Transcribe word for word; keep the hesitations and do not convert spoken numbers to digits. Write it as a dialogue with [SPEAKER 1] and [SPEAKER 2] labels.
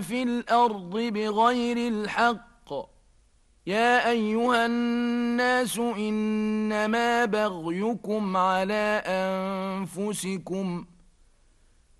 [SPEAKER 1] في الأرض بغير الحق. يا أيها الناس إنما بغيكم على أنفسكم